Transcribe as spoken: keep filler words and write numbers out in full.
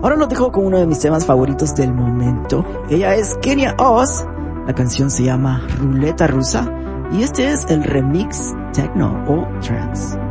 Ahora los dejo con uno de mis temas favoritos del momento. Ella es Kenya Oz. La canción se llama Ruleta Rusa y este es el remix techno o trance.